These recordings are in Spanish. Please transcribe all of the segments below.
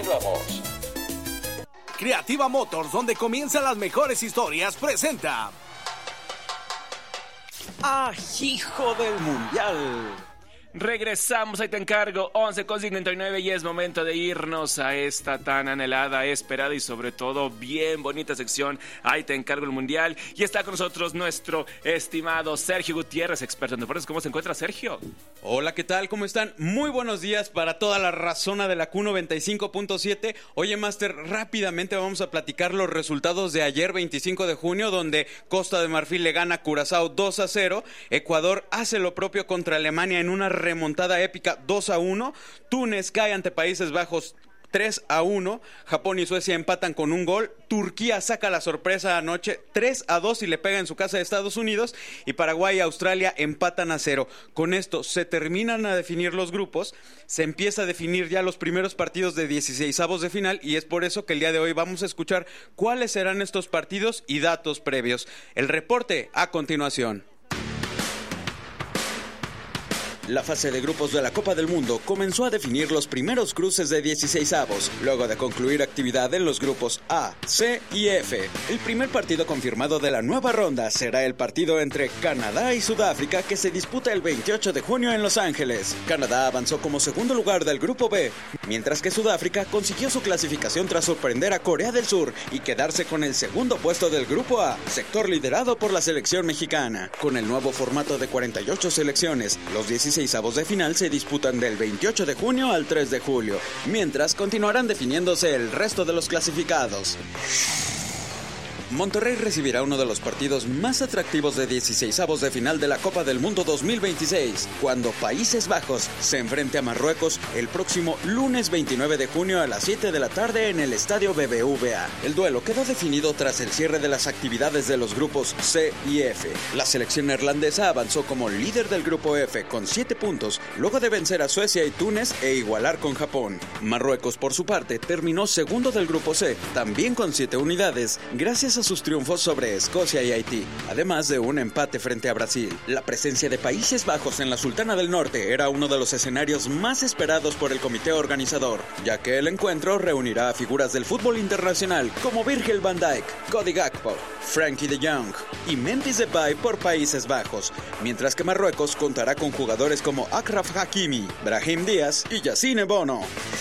Continuamos. Creativa Motors, donde comienzan las mejores historias, presenta... ¡Ah, hijo del mundial! Regresamos, ahí te encargo, 11:59 y es momento de irnos a esta tan anhelada, esperada y sobre todo bien bonita sección. Ahí te encargo el mundial y está con nosotros nuestro estimado Sergio Gutiérrez, experto en deportes. ¿Cómo se encuentra, Sergio? Hola, ¿qué tal? ¿Cómo están? Muy buenos días para toda la razona de la Q95.7. Oye, Master, rápidamente vamos a platicar los resultados de ayer, 25 de junio, donde Costa de Marfil le gana a Curazao 2-0. Ecuador hace lo propio contra Alemania en una remontada épica 2-1. Túnez cae ante Países Bajos 3-1, Japón y Suecia empatan con un gol, Turquía saca la sorpresa anoche 3-2 y le pega en su casa a Estados Unidos, y Paraguay y Australia empatan a 0. Con esto se terminan a definir los grupos, se empieza a definir ya los primeros partidos de 16avos de final, y es por eso que el día de hoy vamos a escuchar cuáles serán estos partidos y datos previos. El reporte a continuación. La fase de grupos de la Copa del Mundo comenzó a definir los primeros cruces de 16avos, luego de concluir actividad en los grupos A, C y F. El primer partido confirmado de la nueva ronda será el partido entre Canadá y Sudáfrica, que se disputa el 28 de junio en Los Ángeles. Canadá avanzó como segundo lugar del grupo B, mientras que Sudáfrica consiguió su clasificación tras sorprender a Corea del Sur y quedarse con el segundo puesto del grupo A, sector liderado por la selección mexicana. Con el nuevo formato de 48 selecciones, los 16avos de final se disputan del 28 de junio al 3 de julio, mientras continuarán definiéndose el resto de los clasificados. Monterrey recibirá uno de los partidos más atractivos de 16avos de final de la Copa del Mundo 2026, cuando Países Bajos se enfrente a Marruecos el próximo lunes 29 de junio a las 7 de la tarde en el Estadio BBVA. El duelo quedó definido tras el cierre de las actividades de los grupos C y F. La selección neerlandesa avanzó como líder del grupo F con 7 puntos, luego de vencer a Suecia y Túnez e igualar con Japón. Marruecos, por su parte, terminó segundo del grupo C, también con 7 unidades, gracias a sus triunfos sobre Escocia y Haití, además de un empate frente a Brasil. La presencia de Países Bajos en la Sultana del Norte era uno de los escenarios más esperados por el comité organizador, ya que el encuentro reunirá a figuras del fútbol internacional como Virgil van Dijk, Cody Gakpo, Frankie de Jong y Memphis Depay por Países Bajos, mientras que Marruecos contará con jugadores como Achraf Hakimi, Brahim Díaz y Yassine Bono.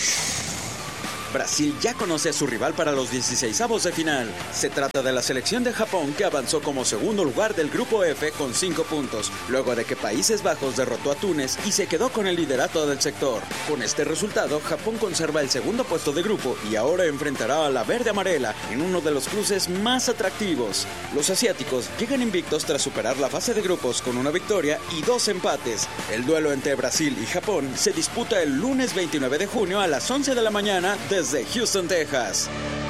Brasil ya conoce a su rival para los 16avos de final. Se trata de la selección de Japón, que avanzó como segundo lugar del grupo F con 5 puntos, luego de que Países Bajos derrotó a Túnez y se quedó con el liderato del sector. Con este resultado, Japón conserva el segundo puesto de grupo y ahora enfrentará a la verde amarela en uno de los cruces más atractivos. Los asiáticos llegan invictos tras superar la fase de grupos con una victoria y 2 empates. El duelo entre Brasil y Japón se disputa el lunes 29 de junio a las 11 de la mañana desde Houston, Texas.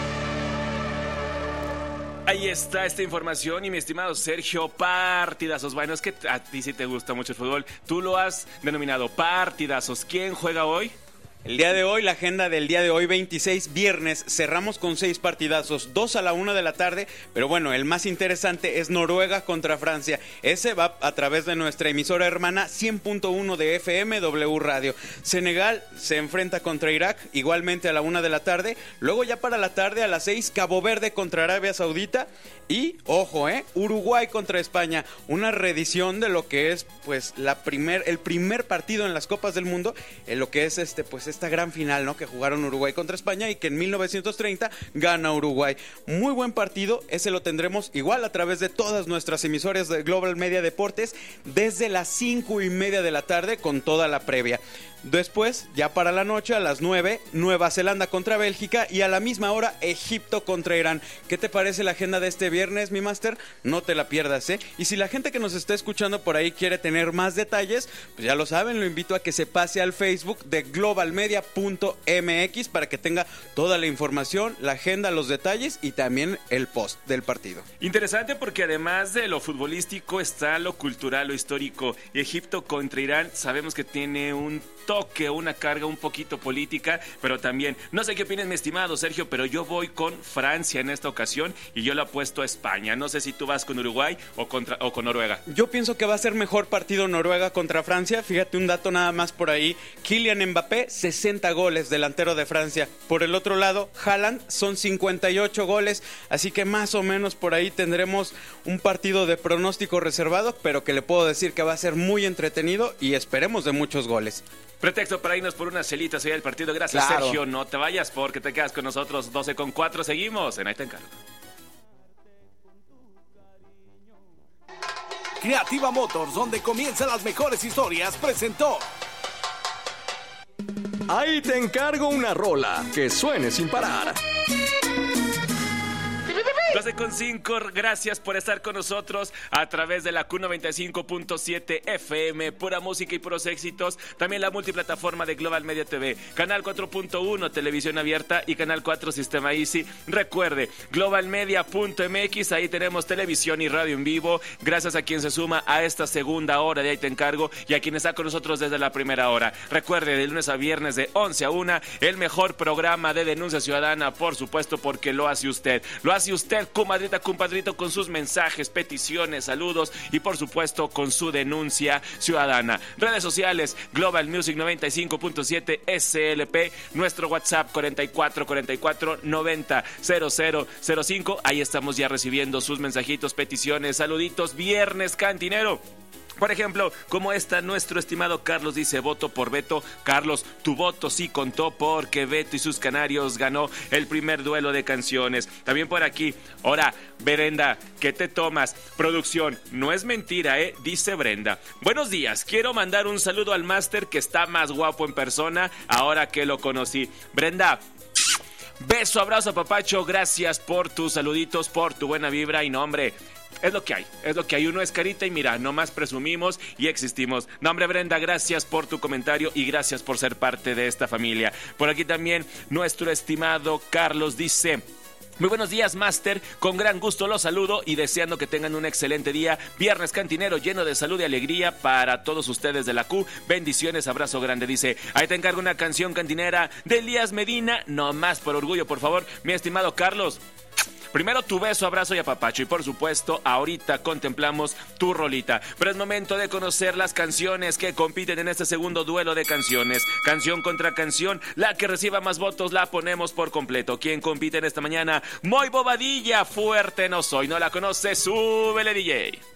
Ahí está esta información y mi estimado Sergio, partidazos. Bueno, es que a ti sí te gusta mucho el fútbol. Tú lo has denominado partidazos. ¿Quién juega hoy? El día de hoy, la agenda del día de hoy, 26, viernes, cerramos con 6 partidazos, 2 a la 1 de la tarde, pero bueno, el más interesante es Noruega contra Francia. Ese va a través de nuestra emisora hermana 100.1 de FM W Radio. Senegal se enfrenta contra Irak, igualmente a la 1 de la tarde. Luego ya para la tarde a las 6, Cabo Verde contra Arabia Saudita. Y, ojo, Uruguay contra España. Una reedición de lo que es, pues, el primer partido en las Copas del Mundo, en lo que es esta gran final, ¿no? Que jugaron Uruguay contra España y que en 1930 gana Uruguay. Muy buen partido, ese lo tendremos igual a través de todas nuestras emisoras de Global Media Deportes desde las 5:30 de la tarde con toda la previa. Después, ya para la noche, a las 9, Nueva Zelanda contra Bélgica y a la misma hora, Egipto contra Irán. ¿Qué te parece la agenda de este viernes, mi máster? No te la pierdas, ¿eh? Y si la gente que nos está escuchando por ahí quiere tener más detalles, pues ya lo saben, lo invito a que se pase al Facebook de globalmedia.mx para que tenga toda la información, la agenda, los detalles y también el post del partido. Interesante porque además de lo futbolístico está lo cultural, lo histórico. Y Egipto contra Irán sabemos que tiene un toque, una carga un poquito política, pero también, no sé qué opinas mi estimado Sergio, pero yo voy con Francia en esta ocasión y yo le apuesto a España. No sé si tú vas con Uruguay o con Noruega. Yo pienso que va a ser mejor partido Noruega contra Francia. Fíjate un dato nada más por ahí, Kylian Mbappé, 60 goles, delantero de Francia. Por el otro lado, Haaland son 58 goles, así que más o menos por ahí tendremos un partido de pronóstico reservado, pero que le puedo decir que va a ser muy entretenido y esperemos de muchos goles. Pretexto para irnos por unas chelitas allá del partido. Gracias, claro. Sergio. No te vayas porque te quedas con nosotros. 12:04. Seguimos en Ahí te encargo. Creativa Motors, donde comienzan las mejores historias, presentó Ahí te encargo una rola que suene sin parar. 12:05, gracias por estar con nosotros a través de la Q95.7 FM, pura música y puros éxitos. También la multiplataforma de Global Media TV, Canal 4.1, televisión abierta, y Canal 4, Sistema Easy. Recuerde, globalmedia.mx, ahí tenemos televisión y radio en vivo. Gracias a quien se suma a esta segunda hora de Ahí te encargo y a quien está con nosotros desde la primera hora. Recuerde, de lunes a viernes de 11 a 1, el mejor programa de denuncia ciudadana, por supuesto, porque lo hace usted. Lo hace usted, comadrita, compadrito, con sus mensajes, peticiones, saludos y por supuesto con su denuncia ciudadana. Redes sociales, Global Music 95.7 SLP, nuestro WhatsApp 4444900005. Ahí estamos ya recibiendo sus mensajitos, peticiones, saluditos. Viernes cantinero. Por ejemplo, como esta, nuestro estimado Carlos dice: voto por Beto. Carlos, tu voto sí contó porque Beto y sus canarios ganó el primer duelo de canciones. También por aquí, ahora, Brenda, ¿qué te tomas? Producción, no es mentira, dice Brenda. Buenos días, quiero mandar un saludo al máster que está más guapo en persona ahora que lo conocí. Brenda, beso, abrazo, papacho, gracias por tus saluditos, por tu buena vibra y no, hombre, es lo que hay, uno es carita y mira, nomás presumimos y existimos. No, hombre, Brenda, gracias por tu comentario y gracias por ser parte de esta familia. Por aquí también nuestro estimado Carlos dice: muy buenos días, máster, con gran gusto los saludo y deseando que tengan un excelente día. Viernes cantinero lleno de salud y alegría para todos ustedes de la Q. Bendiciones, abrazo grande. Dice: ahí te encargo una canción cantinera de Elías Medina, nomás por orgullo, por favor, mi estimado Carlos. Primero tu beso, abrazo y apapacho, y por supuesto ahorita contemplamos tu rolita. Pero es momento de conocer las canciones que compiten en este segundo duelo de canciones. Canción contra canción, la que reciba más votos la ponemos por completo. ¿Quién compite en esta mañana? Muy Bobadilla, fuerte no soy, ¿no la conoce? Súbele, DJ.